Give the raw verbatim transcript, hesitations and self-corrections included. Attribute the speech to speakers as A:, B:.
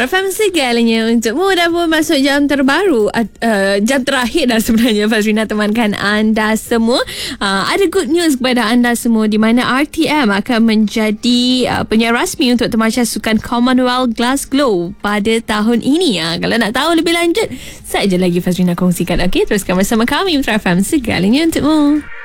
A: Rafam segalanya untukmu. Dah pun masuk jam terbaru, uh, jam terakhir dah sebenarnya. Fazrina temankan anda semua. uh, Ada good news kepada anda semua, di mana R T M akan menjadi uh, penyiar rasmi untuk Tamasya Sukan Commonwealth Glasgow pada tahun ini. uh, Kalau nak tahu lebih lanjut, sekejap lagi Fazrina kongsikan. Okey, teruskan bersama kami Rafam segalanya untukmu.